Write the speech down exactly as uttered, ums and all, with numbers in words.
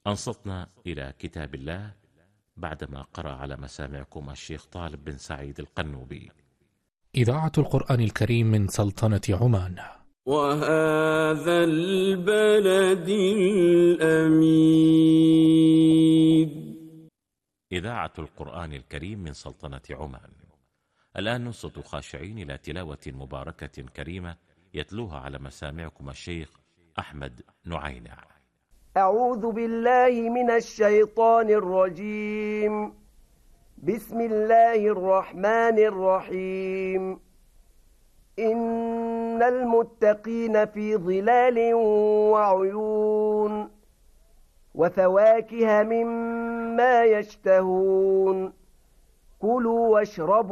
أنصتنا إلى كتاب الله بعدما قرأ على مسامعكم الشيخ طالب بن سعيد القنوبي. إذاعة القرآن الكريم من سلطنة عمان. وهذا البلد الأمين. إذاعة القرآن الكريم من سلطنة عمان. الآن ننصت خاشعين إلى تلاوة مباركة كريمة يتلوها على مسامعكم الشيخ أحمد نعينع. أعوذ بالله من الشيطان الرجيم. بسم الله الرحمن الرحيم. إن المتقين في ظلال وعيون وفواكه مما يشتهون. كلوا واشربوا